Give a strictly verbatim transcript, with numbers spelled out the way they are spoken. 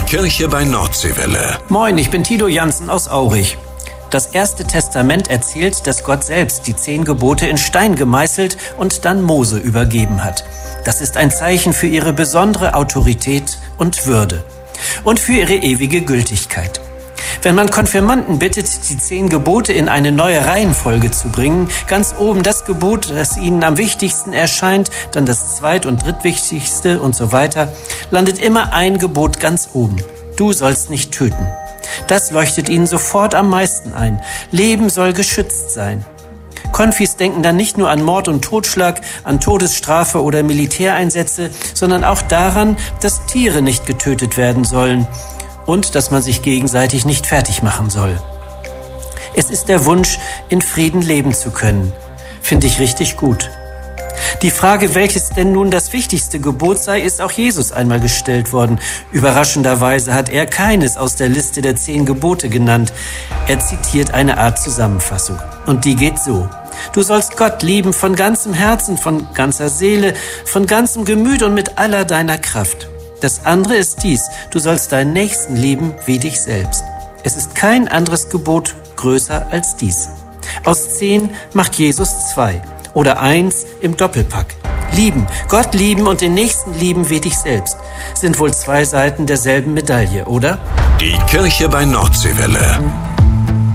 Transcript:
Kirche bei Nordseewelle. Moin, ich bin Tilo Jansen aus Aurich. Das Erste Testament erzählt, dass Gott selbst die zehn Gebote in Stein gemeißelt und dann Mose übergeben hat. Das ist ein Zeichen für ihre besondere Autorität und Würde und für ihre ewige Gültigkeit. Wenn man Konfirmanden bittet, die zehn Gebote in eine neue Reihenfolge zu bringen, ganz oben das Gebot, das ihnen am wichtigsten erscheint, dann das zweit- und drittwichtigste und so weiter, landet immer ein Gebot ganz oben. Du sollst nicht töten. Das leuchtet ihnen sofort am meisten ein. Leben soll geschützt sein. Konfis denken dann nicht nur an Mord und Totschlag, an Todesstrafe oder Militäreinsätze, sondern auch daran, dass Tiere nicht getötet werden sollen und dass man sich gegenseitig nicht fertig machen soll. Es ist der Wunsch, in Frieden leben zu können. Finde ich richtig gut. Die Frage, welches denn nun das wichtigste Gebot sei, ist auch Jesus einmal gestellt worden. Überraschenderweise hat er keines aus der Liste der zehn Gebote genannt. Er zitiert eine Art Zusammenfassung. Und die geht so. Du sollst Gott lieben von ganzem Herzen, von ganzer Seele, von ganzem Gemüt und mit aller deiner Kraft. Das andere ist dies. Du sollst deinen Nächsten lieben wie dich selbst. Es ist kein anderes Gebot größer als dies. Aus zehn macht Jesus zwei. Oder eins im Doppelpack. Lieben, Gott lieben und den Nächsten lieben wie dich selbst, sind wohl zwei Seiten derselben Medaille, oder? Die Kirche bei Nordseewelle.